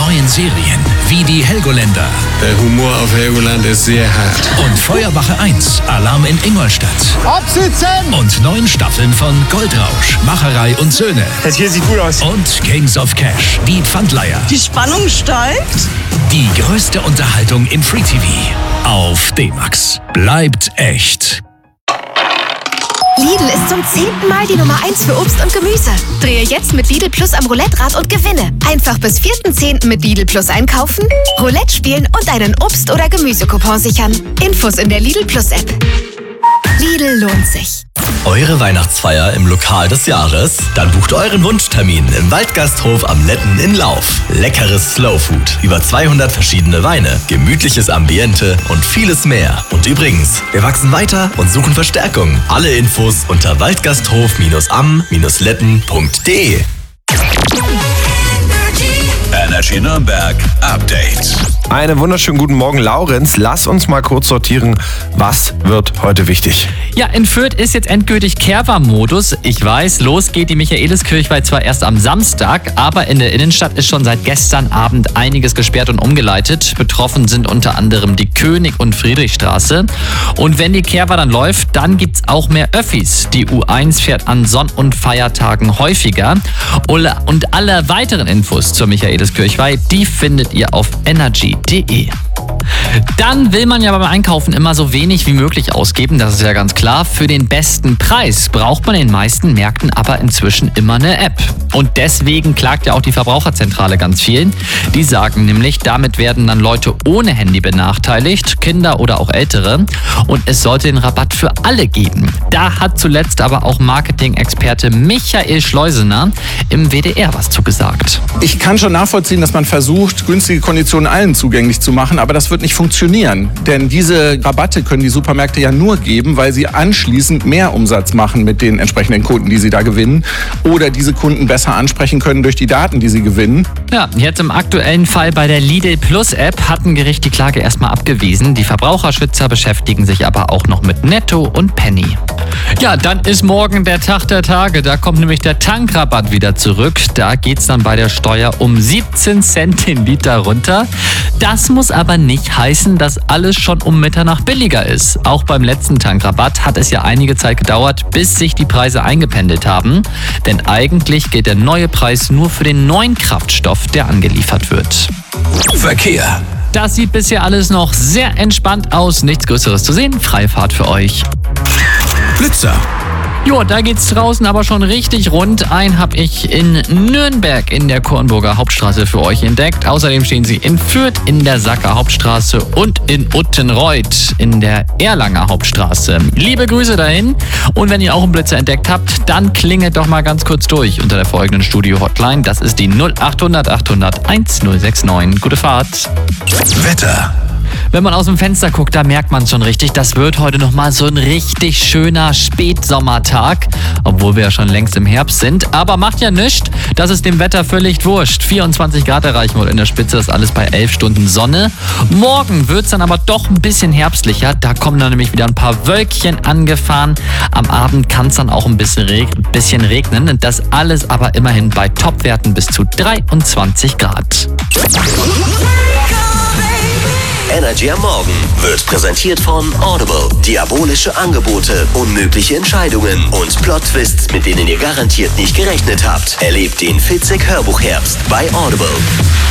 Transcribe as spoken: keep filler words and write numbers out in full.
neuen Serien wie die Helgoländer. Der Humor auf Helgoland ist sehr hart. Und Feuerwache eins, Alarm in Ingolstadt. Absitzen! Und neun Staffeln von Goldrausch, Macherei und Söhne. Das hier sieht gut aus. Und Kings of Cash, die Pfandleiher. Die Spannung steigt. Die größte Unterhaltung im Free-T V. Auf D-Max. Bleibt echt. Lidl ist zum zehnten Mal die Nummer eins für Obst und Gemüse. Drehe jetzt mit Lidl Plus am Roulette-Rad und gewinne. Einfach bis vierten zehnten mit Lidl Plus einkaufen, Roulette spielen und einen Obst- oder Gemüsecoupon sichern. Infos in der Lidl Plus-App. Lidl lohnt sich. Eure Weihnachtsfeier im Lokal des Jahres? Dann bucht euren Wunschtermin im Waldgasthof am Letten in Lauf. Leckeres Slowfood, über zweihundert verschiedene Weine, gemütliches Ambiente und vieles mehr. Und übrigens, wir wachsen weiter und suchen Verstärkung. Alle Infos unter waldgasthof am letten punkt de. Energy Nürnberg Update. Einen wunderschönen guten Morgen, Laurenz. Lass uns mal kurz sortieren, was wird heute wichtig? Ja, in Fürth ist jetzt endgültig Kehrwarm-Modus. Ich weiß, los geht die Michaeliskirchweih zwar erst am Samstag, aber in der Innenstadt ist schon seit gestern Abend einiges gesperrt und umgeleitet. Betroffen sind unter anderem die König- und Friedrichstraße. Und wenn die Kehrwahl dann läuft, dann gibt's auch mehr Öffis. Die U eins fährt an Sonn- und Feiertagen häufiger. Und alle weiteren Infos zur Michaeliskirchweih, die findet ihr auf energy punkt de. Dann will man ja beim Einkaufen immer so wenig wie möglich ausgeben, das ist ja ganz klar. Für den besten Preis braucht man in den meisten Märkten aber inzwischen immer eine App. Und deswegen klagt ja auch die Verbraucherzentrale ganz vielen. Die sagen nämlich, damit werden dann Leute ohne Handy benachteiligt, Kinder oder auch Ältere. Und es sollte den Rabatt für alle geben. Da hat zuletzt aber auch Marketing-Experte Michael Schleusener im W D R was zugesagt. Ich kann schon nachvollziehen, dass man versucht, günstige Konditionen allen zugänglich zu machen, aber das wird nicht funktionieren. Denn diese Rabatte können die Supermärkte ja nur geben, weil sie anschließend mehr Umsatz machen mit den entsprechenden Kunden, die sie da gewinnen. Oder diese Kunden besser ansprechen können durch die Daten, die sie gewinnen. Ja, jetzt im aktuellen Fall bei der Lidl Plus App hat ein Gericht die Klage erstmal abgewiesen. Die Verbraucherschützer beschäftigen sich aber auch noch mit Netto und Penny. Ja, dann ist morgen der Tag der Tage. Da kommt nämlich der Tankrabatt wieder zurück. Da geht's dann bei der Steuer um siebzehn Cent den Liter runter. Das muss aber nicht heißen, dass alles schon um Mitternacht billiger ist. Auch beim letzten Tankrabatt hat es ja einige Zeit gedauert, bis sich die Preise eingependelt haben. Denn eigentlich gilt der neue Preis nur für den neuen Kraftstoff, der angeliefert wird. Verkehr. Das sieht bisher alles noch sehr entspannt aus. Nichts Größeres zu sehen. Freie Fahrt für euch. Blitzer. Jo, da geht's draußen aber schon richtig rund. Einen habe ich in Nürnberg in der Kornburger Hauptstraße für euch entdeckt. Außerdem stehen sie in Fürth in der Sacker Hauptstraße und in Uttenreuth in der Erlanger Hauptstraße. Liebe Grüße dahin. Und wenn ihr auch einen Blitzer entdeckt habt, dann klingelt doch mal ganz kurz durch unter der folgenden Studio-Hotline. Das ist die null achthundert achthundert1069. Gute Fahrt. Wetter. Wenn man aus dem Fenster guckt, da merkt man es schon richtig, das wird heute nochmal so ein richtig schöner Spätsommertag, obwohl wir ja schon längst im Herbst sind. Aber macht ja nichts, das ist dem Wetter völlig wurscht. vierundzwanzig Grad erreichen wir in der Spitze, das alles bei elf Stunden Sonne. Morgen wird es dann aber doch ein bisschen herbstlicher, da kommen dann nämlich wieder ein paar Wölkchen angefahren. Am Abend kann es dann auch ein bisschen, reg- bisschen regnen und das alles aber immerhin bei Topwerten bis zu dreiundzwanzig Grad. Energy am Morgen wird präsentiert von Audible. Diabolische Angebote, unmögliche Entscheidungen und Plot-Twists, mit denen ihr garantiert nicht gerechnet habt. Erlebt den Fitzek Hörbuchherbst bei Audible.